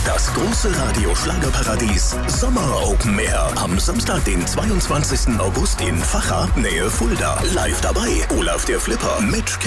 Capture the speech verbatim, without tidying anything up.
Das große Radio-Schlagerparadies Sommer Open Air. Am Samstag, den zweiundzwanzigsten August in Vacha, Nähe Fulda. Live dabei Olaf der Flipper, Mitch